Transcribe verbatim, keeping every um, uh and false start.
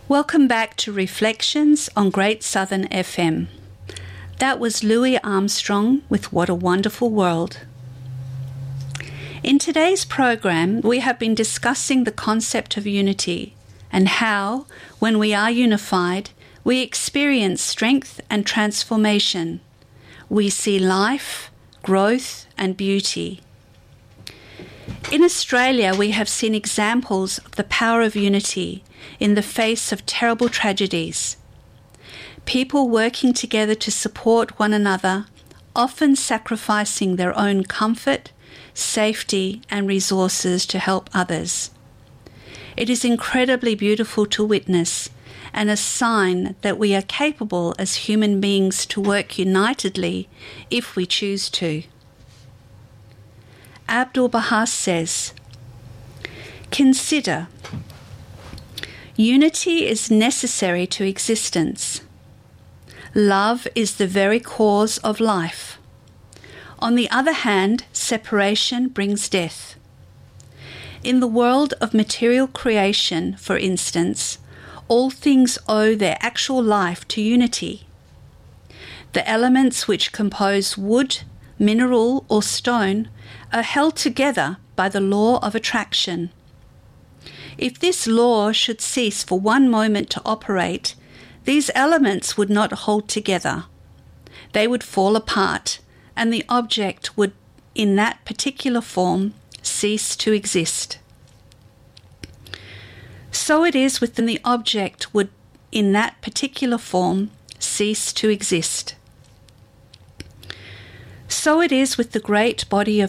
Welcome back to Reflections on Great Southern F M. That was Louis Armstrong with What a Wonderful World. In today's program, we have been discussing the concept of unity and how, when we are unified, we experience strength and transformation. We see life, growth, and beauty. In Australia, we have seen examples of the power of unity in the face of terrible tragedies. People working together to support one another, often sacrificing their own comfort, safety, and resources to help others. It is incredibly beautiful to witness and a sign that we are capable as human beings to work unitedly if we choose to. Abdu'l-Baha says, "Consider, unity is necessary to existence. Love is the very cause of life. On the other hand, separation brings death. In the world of material creation, for instance, all things owe their actual life to unity. The elements which compose wood, mineral, or stone are held together by the law of attraction. If this law should cease for one moment to operate, these elements would not hold together. They would fall apart, and the object would, in that particular form, cease to exist. So it is within the object would, in that particular form, cease to exist. So it is with the great body of